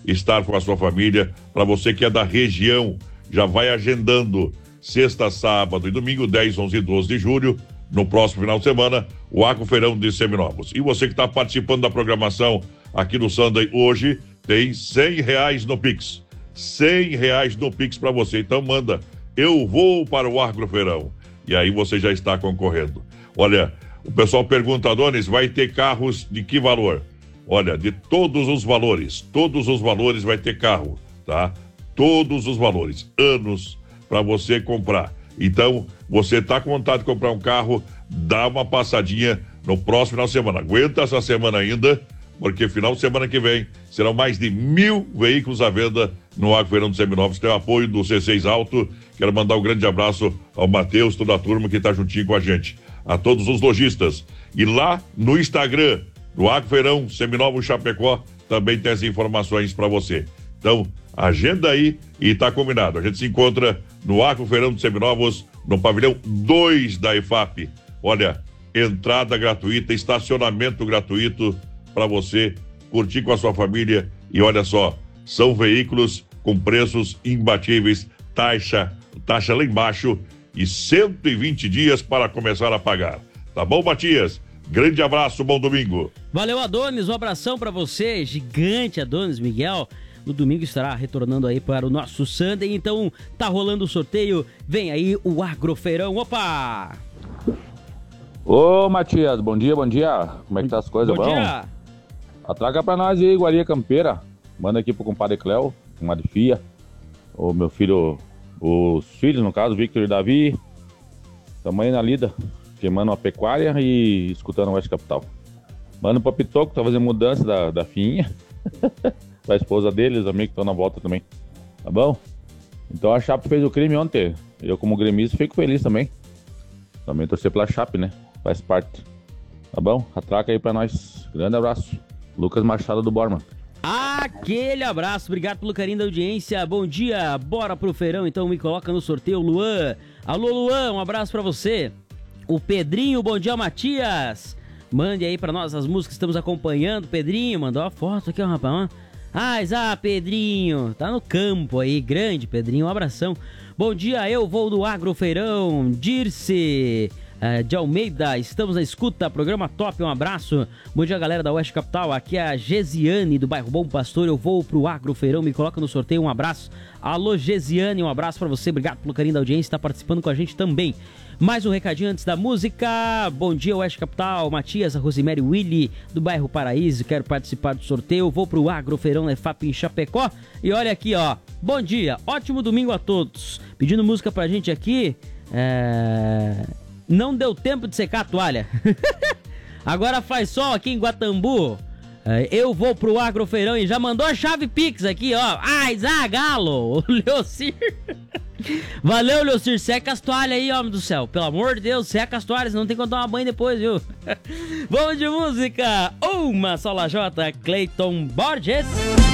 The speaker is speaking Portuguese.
estar com a sua família. Para você que é da região, já vai agendando sexta, sábado e domingo, 10, 11 e 12 de julho, no próximo final de semana, o Agrofeirão de Seminovos. E você que está participando da programação aqui no Sunday hoje, tem R$100 no Pix. R$100 no Pix para você. Então manda, eu vou para o Agrofeirão. E aí você já está concorrendo. Olha, o pessoal pergunta, Adonis, vai ter carros de que valor? Olha, de todos os valores vai ter carro, tá? Todos os valores, anos para você comprar. Então, você tá com vontade de comprar um carro, dá uma passadinha no próximo final de semana. Aguenta essa semana ainda, porque final de semana que vem serão mais de 1.000 veículos à venda no Agrofeirão de Seminovos. Tem o apoio do C6 Auto. Quero mandar um grande abraço ao Matheus, toda a turma que tá juntinho com a gente. A todos os lojistas. E lá no Instagram, do Agrofeirão Seminovos Chapecó, também tem as informações para você. Então, agenda aí e tá combinado. A gente se encontra no Agrofeirão de Seminovos, no pavilhão 2 da EFAP. Olha, entrada gratuita, estacionamento gratuito para você curtir com a sua família. E olha só, são veículos com preços imbatíveis, taxa lá embaixo e 120 dias para começar a pagar. Tá bom, Matias? Grande abraço, bom domingo. Valeu, Adonis, um abração para você, gigante Adonis Miguel. No domingo estará retornando aí para o nosso Sunday, então tá rolando o sorteio, vem aí o Agrofeirão, opa! Ô, Matias, bom dia, como é que tá as coisas, bom dia! Atraga pra nós aí, Iguaria Campeira, manda aqui pro compadre Cléo, comadre Fia, o meu filho, os filhos no caso, Victor e Davi, tamanho na lida, queimando uma pecuária e escutando o Oeste Capital. Manda pro Pitoco, tá fazendo mudança da Finha. Da esposa dele, os amigos que estão na volta também. Tá bom? Então a Chape fez o crime ontem. Eu, como gremista, fico feliz também. Também torcer pela Chape, né? Faz parte. Tá bom? Atraca aí pra nós. Grande abraço. Lucas Machado do Borman. Aquele abraço, obrigado pelo carinho da audiência. Bom dia, bora pro feirão, então me coloca no sorteio, Luan. Alô, Luan, um abraço pra você. O Pedrinho, bom dia, Matias. Mande aí pra nós as músicas que estamos acompanhando. Pedrinho, mandou a foto aqui, ó, rapaz. Pedrinho, tá no campo aí, grande Pedrinho, um abração. Bom dia, eu vou do Agrofeirão, Dirce de Almeida, estamos na escuta, programa top, um abraço. Bom dia, galera da Oeste Capital, aqui é a Gesiane do bairro Bom Pastor, eu vou pro Agrofeirão, me coloca no sorteio, um abraço. Alô, Gesiane, um abraço pra você, obrigado pelo carinho da audiência, tá participando com a gente também. Mais um recadinho antes da música. Bom dia, Oeste Capital. Matias, a Rosemary Willy, do bairro Paraíso. Quero participar do sorteio. Vou pro Agrofeirão EFAP em Chapecó. E olha aqui, ó. Bom dia, ótimo domingo a todos. Pedindo música pra gente aqui. Não deu tempo de secar a toalha. Agora faz sol aqui em Guatambu. Eu vou pro Agrofeirão e já mandou a chave Pix aqui, ó. Galo, o Leocir. Valeu, Leocir, seca as toalhas aí, homem do céu. Pelo amor de Deus, seca as toalhas, não tem que tomar banho depois, viu? Vamos de música. Uma só lajota, Cleiton Borges.